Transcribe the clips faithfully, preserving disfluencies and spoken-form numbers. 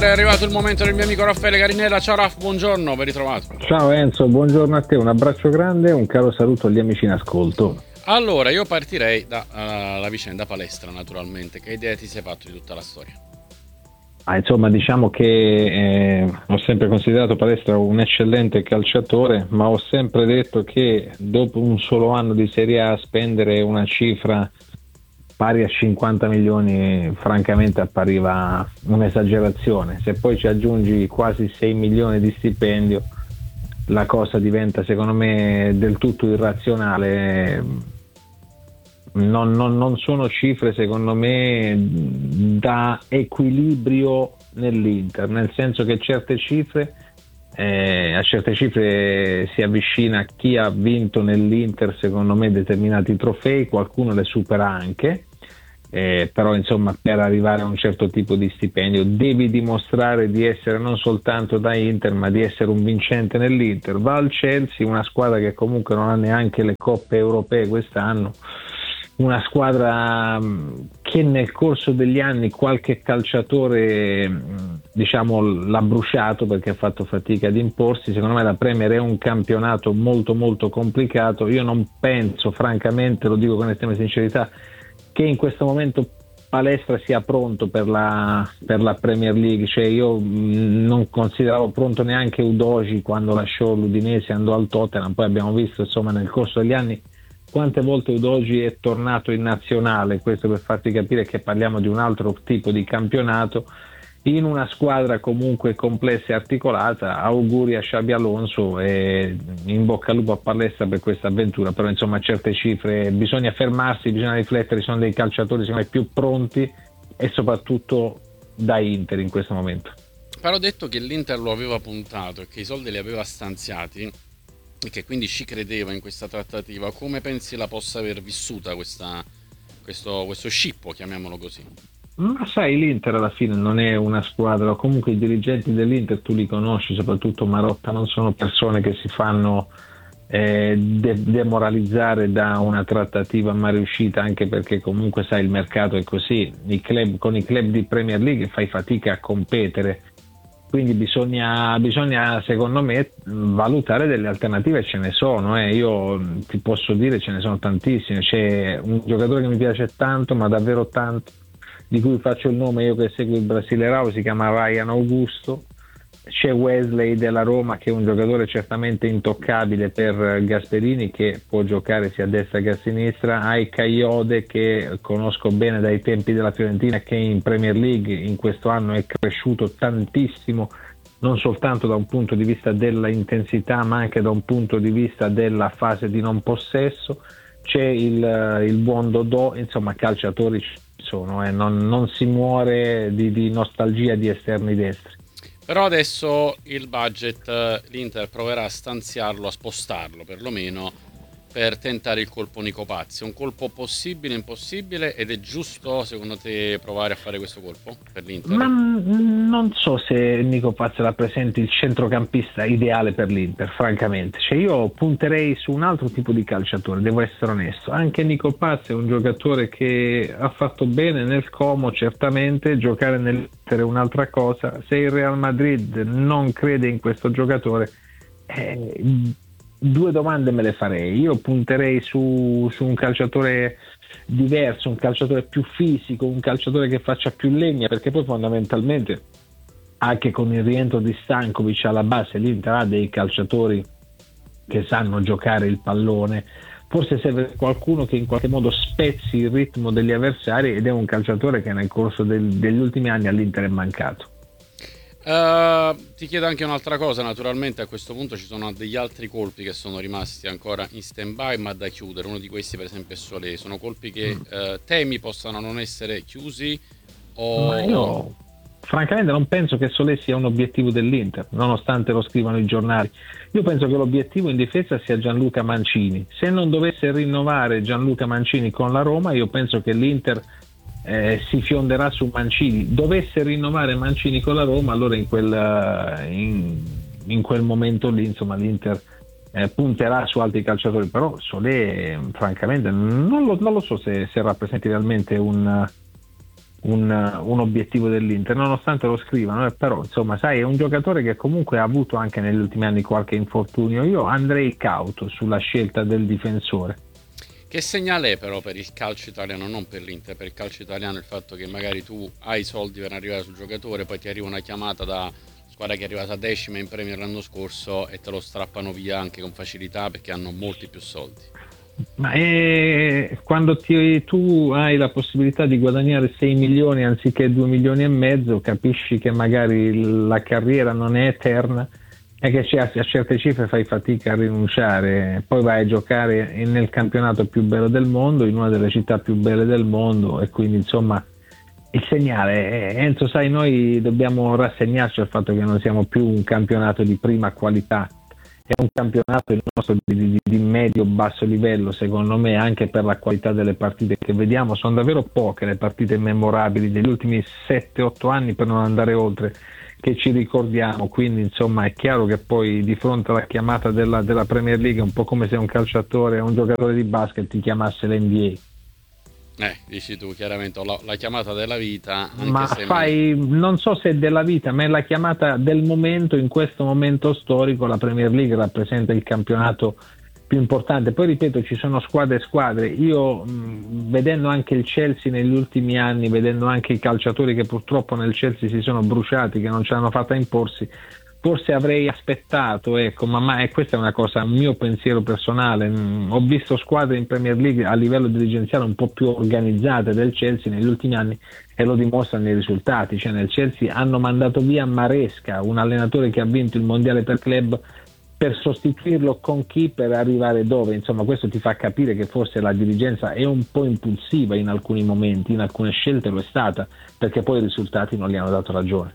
È arrivato il momento del mio amico Raffaele Carinella. Ciao Raff, buongiorno, ben ritrovato. Ciao Enzo, buongiorno a te, un abbraccio grande e un caro saluto agli amici in ascolto. Allora, io partirei dalla uh, vicenda palestra, naturalmente. Che idea ti sei fatto di tutta la storia? Ah, insomma, diciamo che eh, ho sempre considerato Palestra un eccellente calciatore, ma ho sempre detto che dopo un solo anno di Serie A spendere una cifra pari a cinquanta milioni francamente appariva un'esagerazione. Se poi ci aggiungi quasi sei milioni di stipendio, la cosa diventa secondo me del tutto irrazionale. Non, non, non sono cifre secondo me da equilibrio nell'Inter, nel senso che certe cifre eh, a certe cifre si avvicina chi ha vinto nell'Inter secondo me determinati trofei, qualcuno le supera anche. Eh, però insomma, per arrivare a un certo tipo di stipendio devi dimostrare di essere non soltanto da Inter ma di essere un vincente nell'Inter. Va al Chelsea, una squadra che comunque non ha neanche le coppe europee quest'anno, una squadra che nel corso degli anni qualche calciatore diciamo l'ha bruciato perché ha fatto fatica ad imporsi. Secondo me la Premier è un campionato molto molto complicato. Io non penso, francamente, lo dico con estrema sincerità, che in questo momento Palestra sia pronto per la, per la Premier League. Cioè io mh, non consideravo pronto neanche Udogie quando lasciò l'Udinese e andò al Tottenham. Poi abbiamo visto insomma nel corso degli anni quante volte Udogie è tornato in nazionale, questo per farti capire che parliamo di un altro tipo di campionato, in una squadra comunque complessa e articolata. Auguri a Xabi Alonso e in bocca al lupo a Palestra per questa avventura. Però insomma certe cifre bisogna fermarsi, bisogna riflettere, sono dei calciatori secondo me più pronti e soprattutto da Inter in questo momento. Però detto che l'Inter lo aveva puntato e che i soldi li aveva stanziati e che quindi ci credeva in questa trattativa, come pensi la possa aver vissuta questa, questo, questo scippo, chiamiamolo così? Ma sai, l'Inter alla fine non è una squadra, o comunque i dirigenti dell'Inter tu li conosci, soprattutto Marotta, non sono persone che si fanno eh, de- demoralizzare da una trattativa mai riuscita, anche perché comunque sai il mercato è così, I club, con i club di Premier League fai fatica a competere, quindi bisogna, bisogna secondo me valutare delle alternative. Ce ne sono, eh. Io ti posso dire ce ne sono tantissime. C'è un giocatore che mi piace tanto, ma davvero tanto, di cui faccio il nome io che seguo il Brasileirao, si chiama Ryan Augusto. C'è Wesley della Roma, che è un giocatore certamente intoccabile per Gasperini, che può giocare sia a destra che a sinistra. Hai Kayode, che conosco bene dai tempi della Fiorentina, che in Premier League in questo anno è cresciuto tantissimo, non soltanto da un punto di vista della intensità ma anche da un punto di vista della fase di non possesso. C'è il, il buon Dodò, insomma calciatori sono, eh. non, non si muore di, di nostalgia di esterni destri. Però adesso il budget l'Inter proverà a stanziarlo, a spostarlo perlomeno, per tentare il colpo Nico Pazzi. Un colpo possibile, impossibile, ed è giusto secondo te provare a fare questo colpo per l'Inter? Ma non so se Nico Pazzi rappresenti il centrocampista ideale per l'Inter, francamente. Cioè io punterei su un altro tipo di calciatore, devo essere onesto. Anche Nico Pazzi è un giocatore che ha fatto bene nel Como, certamente. Giocare nell'Inter è un'altra cosa. Se il Real Madrid non crede in questo giocatore, eh, due domande me le farei. Io punterei su, su un calciatore diverso, un calciatore più fisico, un calciatore che faccia più legna, perché poi fondamentalmente anche con il rientro di Stankovic alla base l'Inter ha dei calciatori che sanno giocare il pallone. Forse serve qualcuno che in qualche modo spezzi il ritmo degli avversari, ed è un calciatore che nel corso del, degli ultimi anni all'Inter è mancato. Uh, ti chiedo anche un'altra cosa, naturalmente a questo punto ci sono degli altri colpi che sono rimasti ancora in stand by ma da chiudere. Uno di questi per esempio è Solé. Sono colpi che mm. uh, temi possano non essere chiusi o... Ma io francamente non penso che Solé sia un obiettivo dell'Inter, nonostante lo scrivano i giornali. Io penso che l'obiettivo in difesa sia Gianluca Mancini. Se non dovesse rinnovare Gianluca Mancini con la Roma, io penso che l'Inter Eh, si fionderà su Mancini. Dovesse rinnovare Mancini con la Roma, allora in quel, in, in quel momento lì insomma l'Inter eh, punterà su altri calciatori. Però Solé francamente non lo, non lo so se, se rappresenti realmente un, un, un obiettivo dell'Inter, nonostante lo scrivano, eh, però insomma sai è un giocatore che comunque ha avuto anche negli ultimi anni qualche infortunio. Io andrei cauto sulla scelta del difensore. Che segnale è però per il calcio italiano, non per l'Inter, per il calcio italiano il fatto che magari tu hai i soldi per arrivare sul giocatore, poi ti arriva una chiamata da squadra che è arrivata decima in Premier l'anno scorso e te lo strappano via anche con facilità perché hanno molti più soldi. Ma è quando ti, tu hai la possibilità di guadagnare sei milioni anziché due milioni e mezzo, capisci che magari la carriera non è eterna e che a certe cifre fai fatica a rinunciare. Poi vai a giocare nel campionato più bello del mondo, in una delle città più belle del mondo, e quindi insomma il segnale è, Enzo, sai, noi dobbiamo rassegnarci al fatto che non siamo più un campionato di prima qualità. È un campionato il nostro di, di, di medio-basso livello, secondo me, anche per la qualità delle partite che vediamo. Sono davvero poche le partite memorabili degli ultimi sette otto anni, per non andare oltre, che ci ricordiamo. Quindi insomma è chiaro che poi di fronte alla chiamata della, della Premier League è un po' come se un calciatore o un giocatore di basket ti chiamasse l'N B A. Eh, dici tu chiaramente, la, la chiamata della vita, anche Ma se fai, non so se della vita, ma è la chiamata del momento. In questo momento storico la Premier League rappresenta il campionato più importante. Poi ripeto, ci sono squadre e squadre. Io mh, vedendo anche il Chelsea negli ultimi anni, vedendo anche i calciatori che purtroppo nel Chelsea si sono bruciati, che non ce l'hanno fatta a imporsi, forse avrei aspettato, ecco, ma, ma e questa è una cosa, un mio pensiero personale. Mm, ho visto squadre in Premier League a livello dirigenziale un po' più organizzate del Chelsea negli ultimi anni e lo dimostrano i risultati. Cioè nel Chelsea hanno mandato via Maresca, un allenatore che ha vinto il mondiale per club, per sostituirlo con chi per arrivare dove. Insomma, questo ti fa capire che forse la dirigenza è un po' impulsiva in alcuni momenti, in alcune scelte lo è stata, perché poi i risultati non gli hanno dato ragione.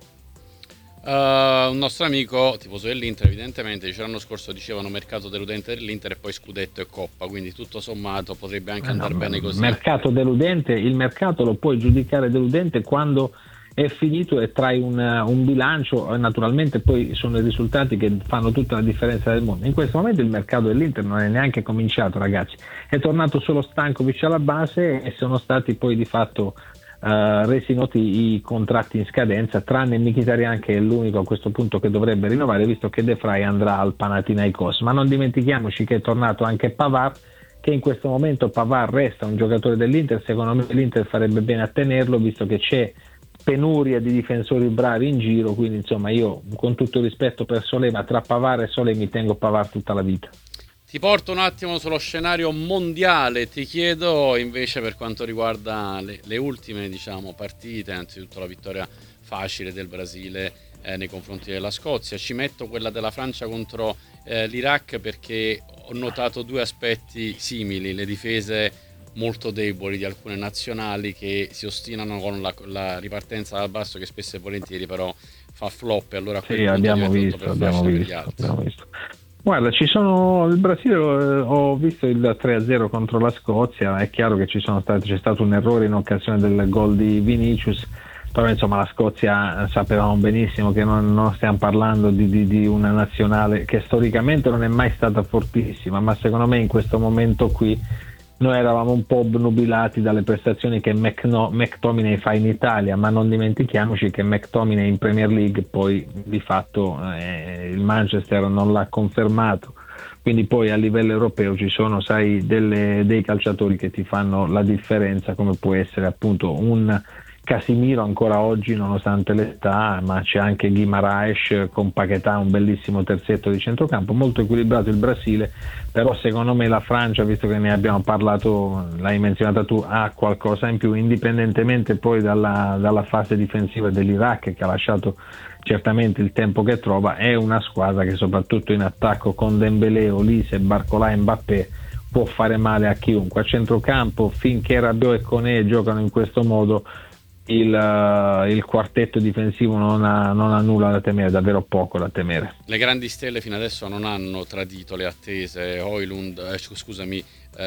Uh, un nostro amico, tifoso dell'Inter, evidentemente, dice l'anno scorso dicevano mercato deludente dell'Inter e poi scudetto e coppa, quindi tutto sommato potrebbe anche Eh andare no, bene così. Mercato deludente, il mercato lo puoi giudicare deludente quando è finito e trai un, un bilancio, e naturalmente poi sono i risultati che fanno tutta la differenza del mondo. In questo momento il mercato dell'Inter non è neanche cominciato, ragazzi, è tornato solo Stankovic alla base e sono stati poi di fatto Uh, resi noti i contratti in scadenza, tranne Mkhitaryan che è l'unico a questo punto che dovrebbe rinnovare, visto che De Vrij andrà al Panathinaikos. Ma non dimentichiamoci che è tornato anche Pavard, che in questo momento Pavard resta un giocatore dell'Inter. Secondo me l'Inter farebbe bene a tenerlo, visto che c'è penuria di difensori bravi in giro. Quindi insomma io, con tutto il rispetto per Solé, ma tra Pavard e Solé mi tengo Pavard tutta la vita. Ti porto un attimo sullo scenario mondiale, ti chiedo invece per quanto riguarda le, le ultime diciamo, partite, anzitutto la vittoria facile del Brasile eh, nei confronti della Scozia, ci metto quella della Francia contro eh, l'Iraq perché ho notato due aspetti simili, le difese molto deboli di alcune nazionali che si ostinano con la, la ripartenza dal basso che spesso e volentieri però fa flop e allora a quel sì, punto abbiamo diventa visto, tutto più abbiamo facile visto, per gli altri. abbiamo visto. Guarda, ci sono il Brasile, ho visto il tre a zero contro la Scozia, è chiaro che ci sono stati, c'è stato un errore in occasione del gol di Vinicius, però insomma la Scozia sapevamo benissimo che non, non stiamo parlando di, di, di una nazionale che storicamente non è mai stata fortissima, ma secondo me in questo momento qui noi eravamo un po' obnubilati dalle prestazioni che McNo- McTominay fa in Italia, ma non dimentichiamoci che McTominay in Premier League poi di fatto eh, il Manchester non l'ha confermato, quindi poi a livello europeo ci sono, sai, delle, dei calciatori che ti fanno la differenza, come può essere appunto un Casimiro ancora oggi nonostante l'età, ma c'è anche Guimaraes con Paquetá, un bellissimo terzetto di centrocampo, molto equilibrato il Brasile. Però secondo me la Francia, visto che ne abbiamo parlato, l'hai menzionata tu, ha qualcosa in più, indipendentemente poi dalla, dalla fase difensiva dell'Iraq che ha lasciato certamente il tempo che trova. È una squadra che soprattutto in attacco con Dembélé, Olise, Barcola e Mbappé può fare male a chiunque. A centrocampo finché Rabiot e Koné giocano in questo modo Il, uh, il quartetto difensivo non ha, non ha nulla da temere, davvero poco da temere. Le grandi stelle fino adesso non hanno tradito le attese. Højlund, eh, scusami,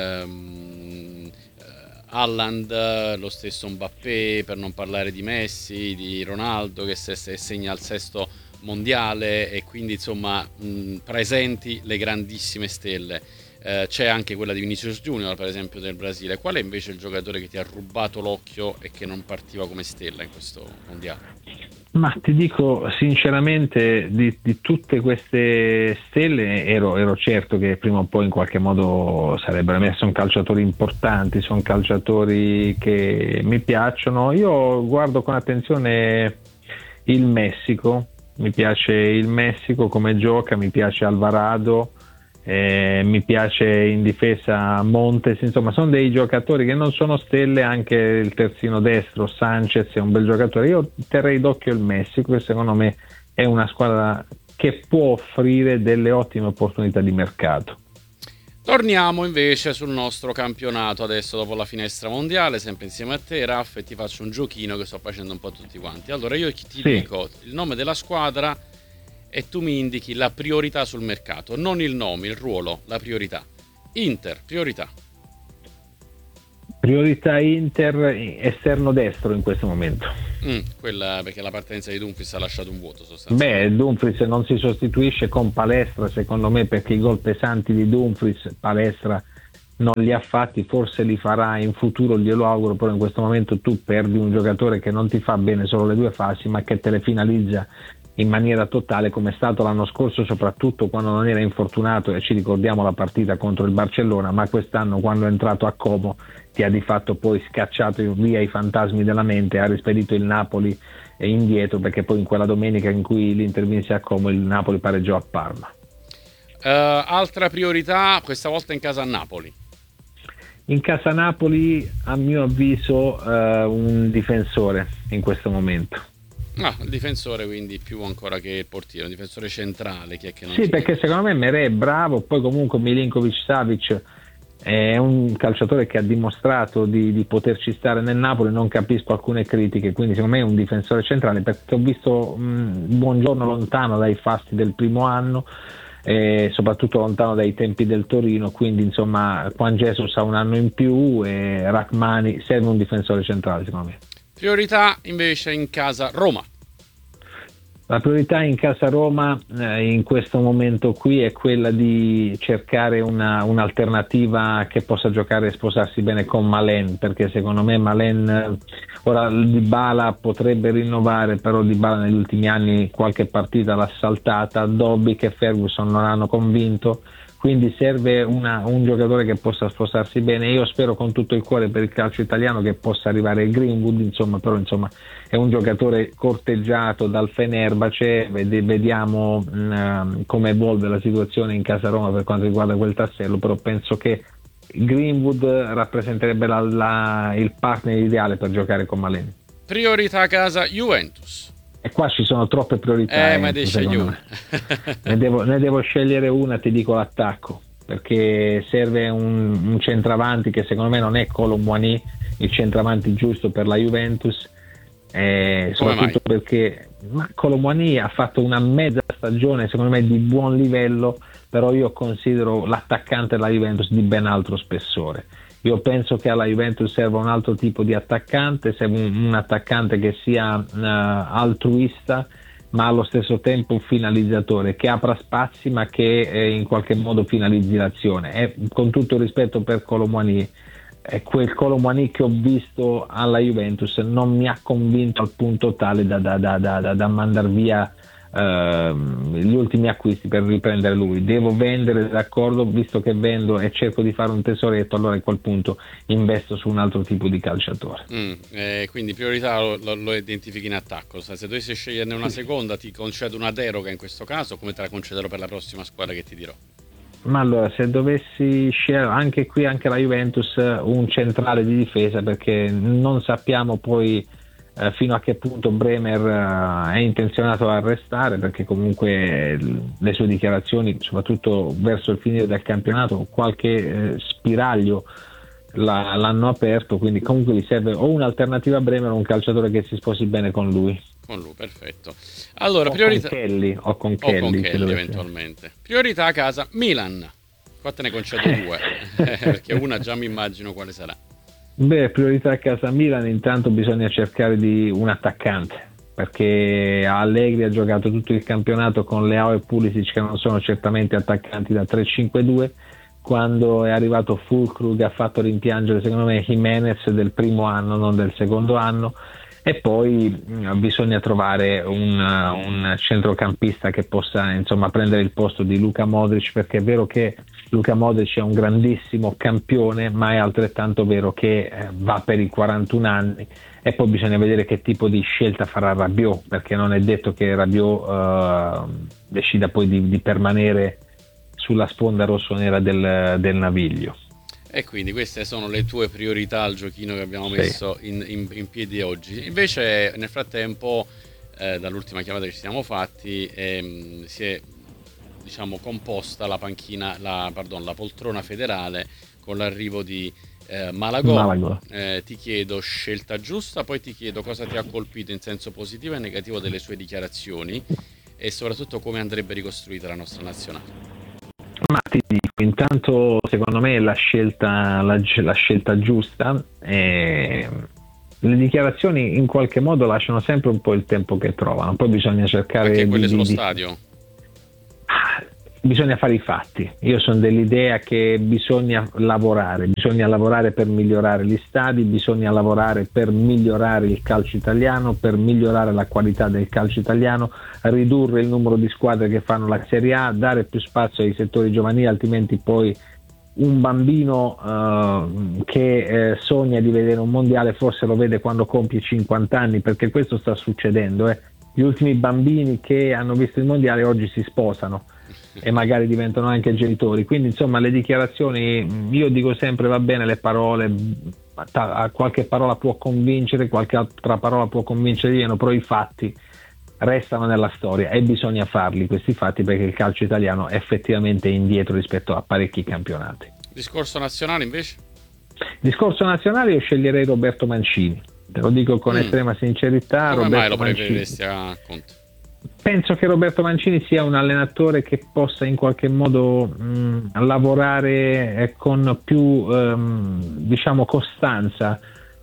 ehm, Haaland, lo stesso Mbappé, per non parlare di Messi, di Ronaldo che se, se segna il sesto mondiale, e quindi insomma mh, presenti le grandissime stelle. eh, c'è anche quella di Vinicius Junior, per esempio, del Brasile. Qual è invece il giocatore che ti ha rubato l'occhio e che non partiva come stella in questo mondiale? Ma ti dico sinceramente, di, di tutte queste stelle ero, ero certo che prima o poi in qualche modo sarebbero emersi. Sono calciatori importanti, sono calciatori che mi piacciono. Io guardo con attenzione il Messico, mi piace il Messico come gioca, mi piace Alvarado, eh, mi piace in difesa Montes, insomma sono dei giocatori che non sono stelle. Anche il terzino destro Sanchez è un bel giocatore. Io terrei d'occhio il Messico, che secondo me è una squadra che può offrire delle ottime opportunità di mercato. Torniamo invece sul nostro campionato adesso dopo la finestra mondiale, sempre insieme a te Raff, e ti faccio un giochino che sto facendo un po' tutti quanti. Allora io ti Sì. dico il nome della squadra e tu mi indichi la priorità sul mercato, non il nome, il ruolo, la priorità. Inter, priorità. Priorità Inter, esterno destro in questo momento. Mm, quella perché la partenza di Dumfries ha lasciato un vuoto sostanzialmente. Beh, Dumfries non si sostituisce con Palestra, secondo me, perché i gol pesanti di Dumfries Palestra non li ha fatti, forse li farà in futuro, glielo auguro, però in questo momento tu perdi un giocatore che non ti fa bene solo le due fasi, ma che te le finalizza in maniera totale, come è stato l'anno scorso, soprattutto quando non era infortunato, e ci ricordiamo la partita contro il Barcellona, ma quest'anno quando è entrato a Como ti ha di fatto poi scacciato via i fantasmi della mente, ha rispedito il Napoli indietro, perché poi in quella domenica in cui l'Inter vinse a Como il Napoli pareggiò a Parma. Uh, altra priorità, questa volta in casa a Napoli. In casa Napoli, a mio avviso, uh, un difensore in questo momento. Ah, il difensore, quindi più ancora che il portiere, un difensore centrale. Chi è che non sì, si... perché secondo me Merè è bravo, poi comunque Milinkovic-Savic è un calciatore che ha dimostrato di, di poterci stare nel Napoli. Non capisco alcune critiche, quindi secondo me è un difensore centrale, perché ho visto mh, Buongiorno lontano dai fasti del primo anno, e soprattutto lontano dai tempi del Torino, quindi insomma Juan Jesus ha un anno in più e Rachmani, serve un difensore centrale secondo me. Priorità invece in casa Roma. La priorità in casa Roma eh, in questo momento qui è quella di cercare una, un'alternativa che possa giocare e sposarsi bene con Malen, perché secondo me Malen, eh, ora Dybala potrebbe rinnovare, però Dybala negli ultimi anni qualche partita l'ha saltata, Dobbik e Ferguson non hanno convinto, quindi serve una, un giocatore che possa sposarsi bene. Io spero con tutto il cuore per il calcio italiano che possa arrivare il Greenwood, insomma, però insomma è un giocatore corteggiato dal Fenerbahce, vediamo mh, come evolve la situazione in casa Roma per quanto riguarda quel tassello, però penso che Greenwood rappresenterebbe la, la, il partner ideale per giocare con Malen. Priorità casa Juventus. E qua ci sono troppe priorità. Eh, ma devi scegliere una. ne, devo, ne devo scegliere una, ti dico l'attacco, perché serve un, un centravanti che secondo me non è Kolo Muani il centravanti giusto per la Juventus, eh, soprattutto perché Kolo Muani ha fatto una mezza stagione secondo me di buon livello, però io considero l'attaccante della Juventus di ben altro spessore. Io penso che alla Juventus serva un altro tipo di attaccante, serve un, un attaccante che sia uh, altruista, ma allo stesso tempo un finalizzatore, che apra spazi ma che eh, in qualche modo finalizzi l'azione. E, con tutto il rispetto per Kolo Muani, è quel Kolo Muani che ho visto alla Juventus non mi ha convinto al punto tale da, da, da, da, da mandar via Uh, gli ultimi acquisti per riprendere lui. Devo vendere, d'accordo, visto che vendo e cerco di fare un tesoretto, allora a quel punto investo su un altro tipo di calciatore. Mm, eh, quindi priorità lo, lo, lo identifichi in attacco. Se dovessi sceglierne una seconda, ti concedo una deroga in questo caso, come te la concederò per la prossima squadra che ti dirò? Ma allora, se dovessi scegliere anche qui, anche la Juventus, un centrale di difesa, perché non sappiamo poi Uh, fino a che punto Bremer uh, è intenzionato a restare, perché comunque l- le sue dichiarazioni, soprattutto verso il finire del campionato, qualche uh, spiraglio la- l'hanno aperto, quindi comunque gli serve o un'alternativa a Bremer o un calciatore che si sposi bene con lui. Con lui, perfetto. Allora, o priorità... con Kelly, o con o Kelly, con Kelly eventualmente. Priorità a casa Milan. Qua te ne concedo due, perché una già mi immagino quale sarà. Beh, priorità a casa Milan, intanto bisogna cercare di un attaccante, perché Allegri ha giocato tutto il campionato con Leao e Pulisic, che non sono certamente attaccanti da tre cinque due, quando è arrivato Fulkrug ha fatto rimpiangere secondo me Jimenez del primo anno, non del secondo anno, e poi mh, bisogna trovare un, un centrocampista che possa insomma prendere il posto di Luka Modric, perché è vero che Luka Modric è un grandissimo campione, ma è altrettanto vero che eh, va per i quarantuno anni, e poi bisogna vedere che tipo di scelta farà Rabiot, perché non è detto che Rabiot eh, decida poi di, di permanere sulla sponda rossonera del, del Naviglio. E quindi queste sono le tue priorità al giochino che abbiamo messo sì. in, in, in piedi oggi. Invece nel frattempo, eh, dall'ultima chiamata che ci siamo fatti, ehm, si è diciamo composta la panchina, la, pardon, la poltrona federale con l'arrivo di eh, Malagò. Malagò. Eh, ti chiedo scelta giusta, poi ti chiedo cosa ti ha colpito in senso positivo e negativo delle sue dichiarazioni e soprattutto come andrebbe ricostruita la nostra nazionale. Ma ti dico, intanto secondo me la scelta, la, la scelta giusta, eh, le dichiarazioni in qualche modo lasciano sempre un po' il tempo che trovano, poi bisogna cercare anche quelle di, sullo di, stadio. Bisogna fare i fatti. Io sono dell'idea che bisogna lavorare, bisogna lavorare per migliorare gli stadi, bisogna lavorare per migliorare il calcio italiano, per migliorare la qualità del calcio italiano, ridurre il numero di squadre che fanno la Serie A, dare più spazio ai settori giovanili, altrimenti poi un bambino uh, che eh, sogna di vedere un mondiale forse lo vede quando compie cinquanta anni, perché questo sta succedendo. Eh. Gli ultimi bambini che hanno visto il mondiale oggi si sposano e magari diventano anche genitori, quindi insomma le dichiarazioni, io dico sempre va bene le parole, qualche parola può convincere, qualche altra parola può convincere di meno, però i fatti restano nella storia e bisogna farli questi fatti, perché il calcio italiano è effettivamente indietro rispetto a parecchi campionati. Discorso nazionale invece? Discorso nazionale io sceglierei Roberto Mancini, te lo dico con mm. estrema sincerità. Come Roberto mai lo Mancini. preferiresti a Conte? Penso che Roberto Mancini sia un allenatore che possa in qualche modo mh, lavorare con più ehm, diciamo costanza,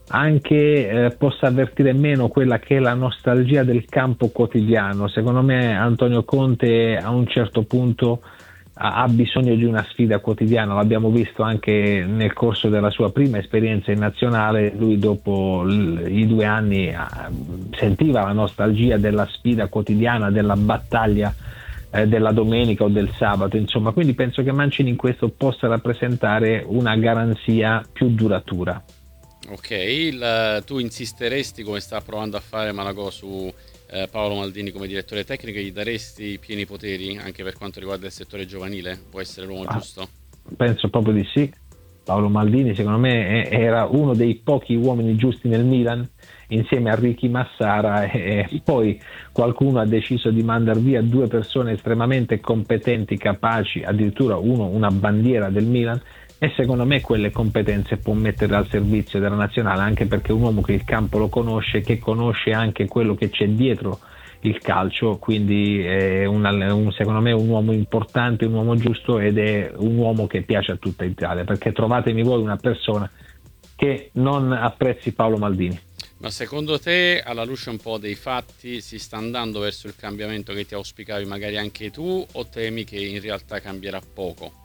anche eh, possa avvertire meno quella che è la nostalgia del campo quotidiano. Secondo me Antonio Conte a un certo punto ha bisogno di una sfida quotidiana, l'abbiamo visto anche nel corso della sua prima esperienza in nazionale. Lui dopo l- i due anni ah, sentiva la nostalgia della sfida quotidiana, della battaglia eh, della domenica o del sabato, insomma, quindi penso che Mancini in questo possa rappresentare una garanzia più duratura. Ok, il, tu insisteresti, come sta provando a fare Malagò, su eh, Paolo Maldini come direttore tecnico, gli daresti pieni poteri anche per quanto riguarda il settore giovanile? Può essere l'uomo ah, giusto? Penso proprio di sì. Paolo Maldini secondo me è, era uno dei pochi uomini giusti nel Milan, insieme a Ricky Massara, e, e poi qualcuno ha deciso di mandar via due persone estremamente competenti, capaci, addirittura uno una bandiera del Milan, e secondo me quelle competenze può mettere al servizio della nazionale, anche perché è un uomo che il campo lo conosce, che conosce anche quello che c'è dietro il calcio, quindi è un, un, secondo me un uomo importante, un uomo giusto, ed è un uomo che piace a tutta Italia, perché trovatemi voi una persona che non apprezzi Paolo Maldini. Ma secondo te, alla luce un po' dei fatti, si sta andando verso il cambiamento che ti auspicavi magari anche tu, o temi che in realtà cambierà poco?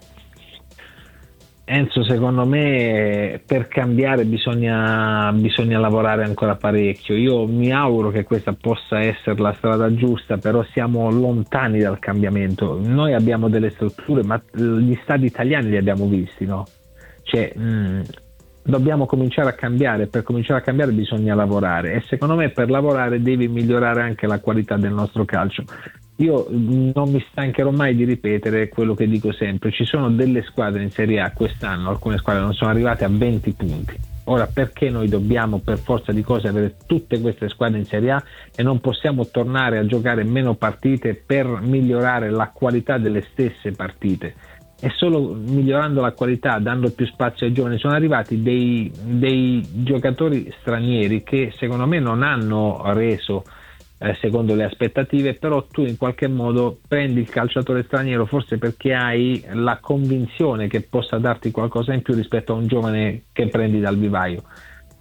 Enzo, secondo me per cambiare bisogna, bisogna lavorare ancora parecchio. Io mi auguro che questa possa essere la strada giusta, però siamo lontani dal cambiamento. Noi abbiamo delle strutture, ma gli stadi italiani li abbiamo visti, no? Cioè, mh, dobbiamo cominciare a cambiare. Per cominciare a cambiare bisogna lavorare, e secondo me per lavorare devi migliorare anche la qualità del nostro calcio. Io non mi stancherò mai di ripetere quello che dico sempre: ci sono delle squadre in Serie A quest'anno, alcune squadre non sono arrivate a venti punti. Ora, perché noi dobbiamo per forza di cose avere tutte queste squadre in Serie A e non possiamo tornare a giocare meno partite per migliorare la qualità delle stesse partite? E solo migliorando la qualità, dando più spazio ai giovani. Sono arrivati dei, dei giocatori stranieri che secondo me non hanno reso Eh, secondo le aspettative, però tu in qualche modo prendi il calciatore straniero forse perché hai la convinzione che possa darti qualcosa in più rispetto a un giovane che prendi dal vivaio,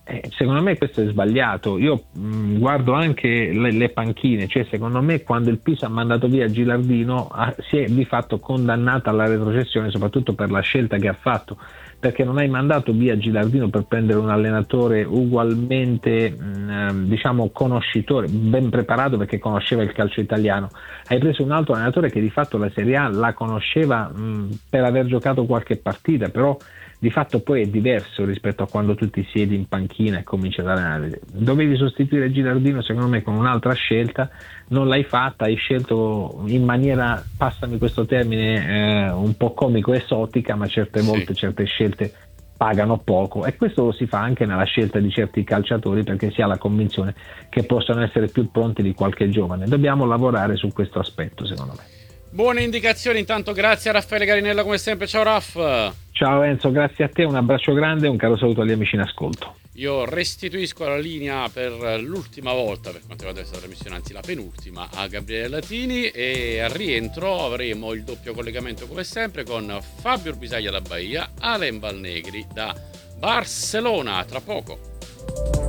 Eh, secondo me questo è sbagliato. Io mh, guardo anche le, le panchine, cioè secondo me quando il Pisa ha mandato via Gilardino ha, si è di fatto condannata alla retrocessione, soprattutto per la scelta che ha fatto, perché non hai mandato via Gilardino per prendere un allenatore ugualmente mh, diciamo conoscitore, ben preparato perché conosceva il calcio italiano. Hai preso un altro allenatore che di fatto la Serie A la conosceva mh, per aver giocato qualche partita, però di fatto poi è diverso rispetto a quando tu ti siedi in panchina e cominci ad allenare. Dovevi sostituire Gilardino secondo me con un'altra scelta, non l'hai fatta, hai scelto in maniera, passami questo termine, eh, un po' comico esotica, ma certe volte sì. Certe scelte pagano poco, e questo lo si fa anche nella scelta di certi calciatori, perché si ha la convinzione che possano essere più pronti di qualche giovane. Dobbiamo lavorare su questo aspetto, secondo me. Buone indicazioni, intanto grazie a Raffaele Garinella come sempre. Ciao Raff. Ciao Enzo, grazie a te, un abbraccio grande e un caro saluto agli amici in ascolto. Io restituisco la linea per l'ultima volta per quanto riguarda questa trasmissione, anzi la penultima, a Gabriele Latini, e al rientro avremo il doppio collegamento come sempre con Fabio Bisaglia da Bahia, Alen Valnegri da Barcellona. Tra poco.